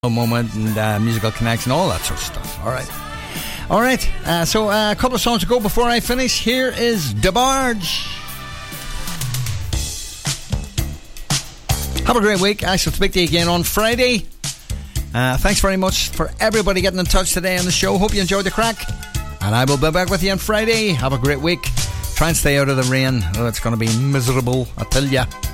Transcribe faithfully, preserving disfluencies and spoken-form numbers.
moment and uh, musical connection, all that sort of stuff. All right. All right. Uh, so uh, a couple of songs to go before I finish. Here is DeBarge. Have a great week. I shall speak to you again on Friday. Uh, thanks very much for everybody getting in touch today on the show. Hope you enjoyed the crack. And I will be back with you on Friday. Have a great week. Try and stay out of the rain. Oh, it's going to be miserable, I tell ya.